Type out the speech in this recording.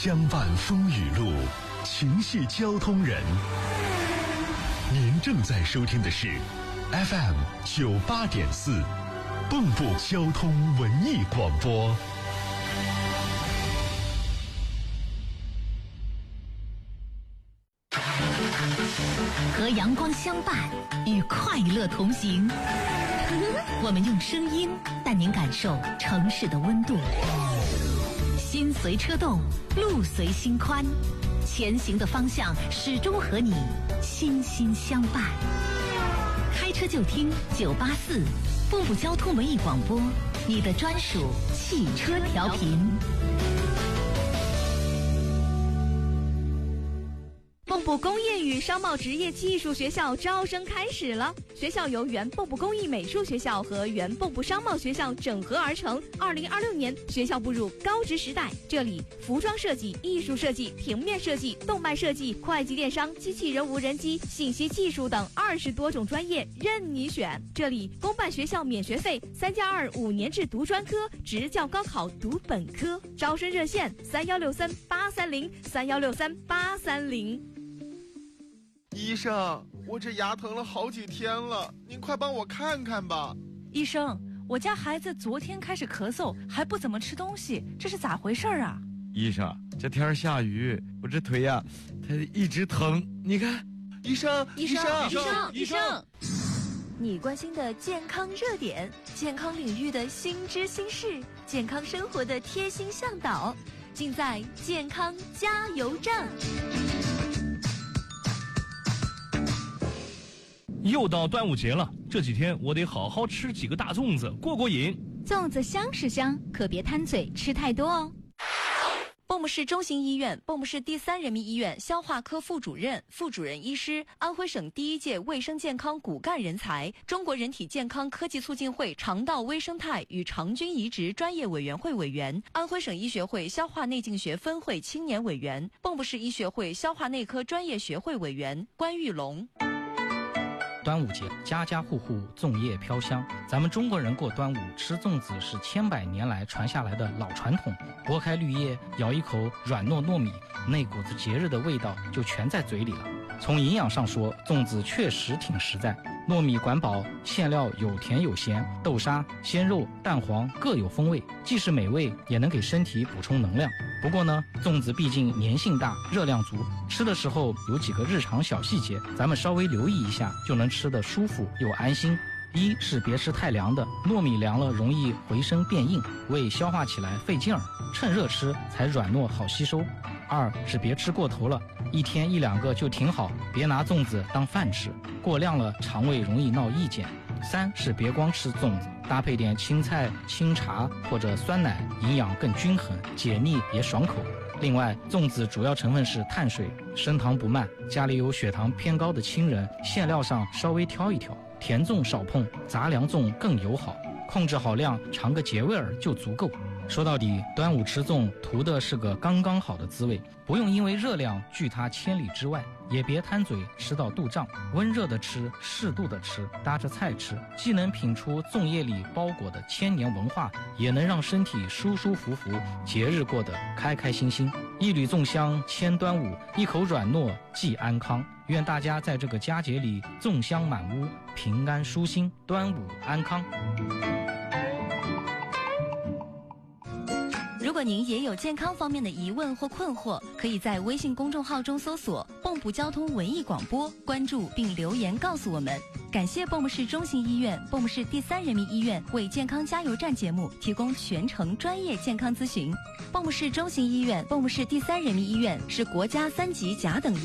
相伴风雨路，情系交通人。您正在收听的是 FM 98.4蚌埠交通文艺广播。 和阳光相伴，与快乐同行。我们用声音带您感受城市的温度。心随车动，路随心宽，前行的方向始终和你心心相伴。开车就听984蚌埠交通文艺广播，你的专属汽车调频。 蚌埠工业与商贸职业技术学校招生开始了，学校由原蚌埠工艺美术学校和原蚌埠商贸学校整合而成。2026年，学校步入高职时代，这里服装设计、艺术设计、平面设计、动漫设计、会计电商、机器人无人机、信息技术等20多种专业任你选。这里公办学校免学费，3+2 5年制读专科，职教高考读本科。招生热线3163-830，3163-830。 医生，我这牙疼了好几天了，您快帮我看看吧。 医生，我家孩子昨天开始咳嗽，还不怎么吃东西，这是咋回事啊？ 医生，这天下雨，我这腿呀，它一直疼。你看， 医生， 你关心的健康热点，健康领域的新知新事，健康生活的贴心向导，尽在健康加油站。 又到端午节了，这几天我得好好吃几个大粽子过过瘾。 粽子香是香，可别贪嘴吃太多哦。蚌埠市中心医院、蚌埠市第3人民医院消化科副主任、副主任医师，安徽省第1届卫生健康骨干人才，中国人体健康科技促进会肠道微生态与肠菌移植专业委员会委员，安徽省医学会消化内镜学分会青年委员，蚌埠市医学会消化内科专业学会委员关玉龙。 端午节，家家户户粽叶飘香。咱们中国人过端午吃粽子是千百年来传下来的老传统。剥开绿叶，咬一口软糯糯米，那股子节日的味道就全在嘴里了。从营养上说，粽子确实挺实在。糯米管饱，馅料有甜有咸，豆沙、鲜肉、蛋黄各有风味，既是美味，也能给身体补充能量。不过呢，粽子毕竟粘性大，热量足，吃的时候有几个日常小细节，咱们稍微留意一下，就能吃得舒服又安心。一是别吃太凉的，糯米凉了容易回生变硬，胃消化起来费劲儿，趁热吃才软糯好吸收。二是别吃过头了，一天1、2个就挺好，别拿粽子当饭吃，过量了肠胃容易闹意见。三是别光吃粽子，搭配点青菜、清茶或者酸奶，营养更均衡，解腻也爽口。另外，粽子主要成分是碳水，升糖不慢，家里有血糖偏高的亲人，馅料上稍微挑一挑，甜粽少碰，杂粮粽更友好，控制好量，尝个节味儿就足够。说到底，端午吃粽图的是个刚刚好的滋味，不用因为热量拒它千里之外，也别贪嘴吃到肚胀，温热的吃，适度的吃，搭着菜吃，既能品出粽叶里包裹的千年文化，也能让身体舒舒服服，节日过得开开心心。一缕粽香牵端午，一口软糯寄安康。愿大家在这个佳节里粽香满屋，平安舒心，端午安康。 如果您也有健康方面的疑问或困惑，可以在微信公众号中搜索蚌埠交通文艺广播，关注并留言告诉我们。感谢蚌埠市中心医院、蚌埠市第3人民医院为健康加油站节目提供全程专业健康咨询。蚌埠市中心医院、蚌埠市第3人民医院是国家3级甲等